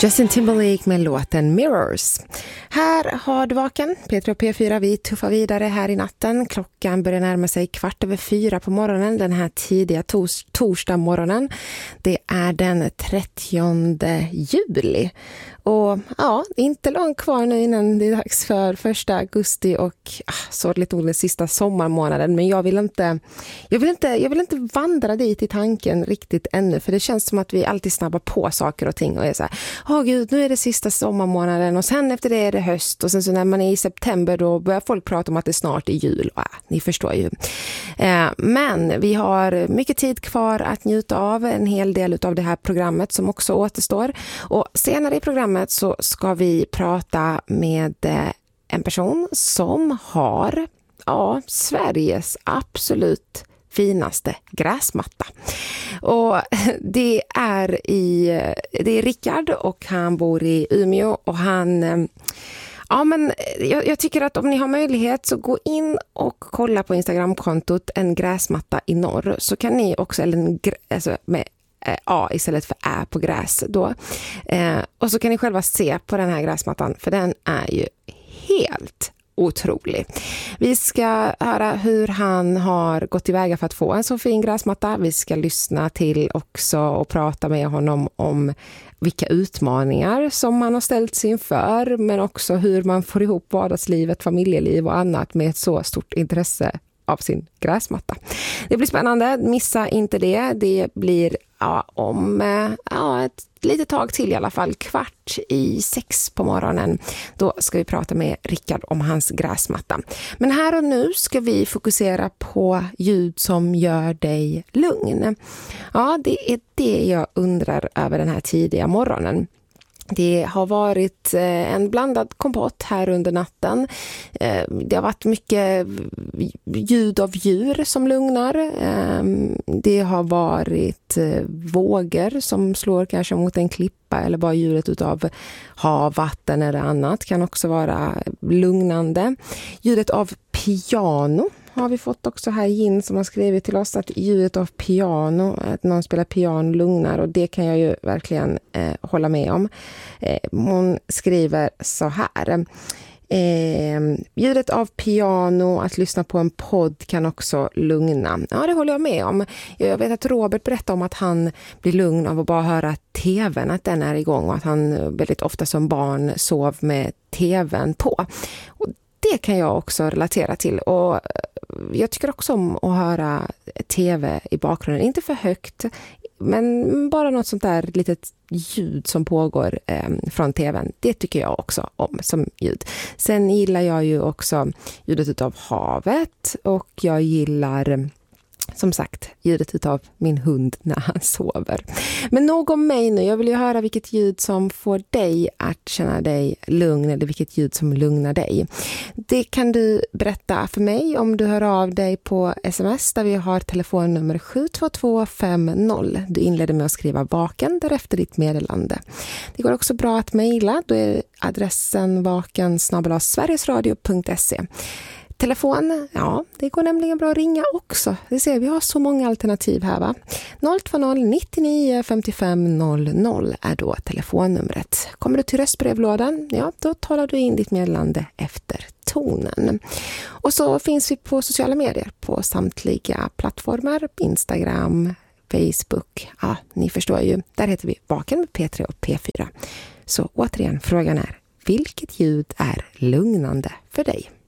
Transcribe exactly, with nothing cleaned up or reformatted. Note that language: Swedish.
Justin Timberlake med låten Mirrors. Här har du vaken, Petra och P fyra, vi tuffar vidare här i natten. Klockan börjar närma sig kvart över fyra på morgonen, den här tidiga tors- torsdag morgonen. Det är den trettionde juli. Och ja, inte långt kvar nu innan det är dags för första augusti och ah, så lite den sista sommarmånaden. Men jag vill inte, jag vill inte, jag vill inte vandra dit i tanken riktigt ännu. För det känns som att vi alltid snabbar på saker och ting och är så här, åh oh, gud, nu är det sista sommarmånaden och sen efter det är det höst. Och sen så när man är i september då börjar folk prata om att det snart är jul. Ah, ni förstår ju. Eh, men vi har mycket tid kvar att njuta av en hel del av det här programmet som också återstår. Och senare i programmet så ska vi prata med en person som har ja, Sveriges absolut finaste gräsmatta. Och det är i det är Rickard och han bor i Umeå och han ja men jag, jag tycker att om ni har möjlighet så gå in och kolla på Instagramkontot En gräsmatta i norr så kan ni också eller en, alltså med A istället för Ä på gräs då. Eh, och så kan ni själva se på den här gräsmattan för den är ju helt otrolig. Vi ska höra hur han har gått tillväga för att få en så fin gräsmatta. Vi ska lyssna till också och prata med honom om vilka utmaningar som man har ställt sig inför men också hur man får ihop vardagslivet, familjeliv och annat med ett så stort intresse av sin gräsmatta. Det blir spännande, missa inte det. Det blir ja, om ja, ett litet tag till i alla fall, kvart i sex på morgonen. Då ska vi prata med Rickard om hans gräsmatta. Men här och nu ska vi fokusera på ljud som gör dig lugn. Ja, det är det jag undrar över den här tidiga morgonen. Det har varit en blandad kompott här under natten. Det har varit mycket ljud av djur som lugnar. Det har varit vågor som slår kanske mot en klippa eller bara ljudet utav hav, vatten eller annat kan också vara lugnande. Ljudet av piano har vi fått också här in som har skrivit till oss att ljudet av piano, att någon spelar piano lugnar och det kan jag ju verkligen eh, hålla med om. Eh, hon skriver så här. Eh, ljudet av piano, att lyssna på en podd kan också lugna. Ja, det håller jag med om. Jag vet att Robert berättade om att han blir lugn av att bara höra tvn, att den är igång och att han väldigt ofta som barn sov med tvn på. Och det kan jag också relatera till och jag tycker också om att höra tv i bakgrunden. Inte för högt, men bara något sånt där litet ljud som pågår eh, från tvn. Det tycker jag också om som ljud. Sen gillar jag ju också ljudet av havet och jag gillar som sagt ljudet utav min hund när han sover. Men nog om mig nu. Jag vill ju höra vilket ljud som får dig att känna dig lugn eller vilket ljud som lugnar dig. Det kan du berätta för mig om du hör av dig på sms där vi har telefonnummer sju två två fem noll. Du inleder med att skriva vaken därefter ditt meddelande. Det går också bra att mejla. Då är adressen vaken snabel-a sverigesradio punkt se. Telefon, ja, det går nämligen bra att ringa också. Det ser vi har så många alternativ här va. noll två noll nittionio femtiofem noll noll är då telefonnumret. Kommer du till röstbrevlådan, ja då talar du in ditt meddelande efter tonen. Och så finns vi på sociala medier på samtliga plattformar, Instagram, Facebook. Ja, ni förstår ju. Där heter vi Vaken med P tre och P fyra. Så återigen, frågan är, vilket ljud är lugnande för dig?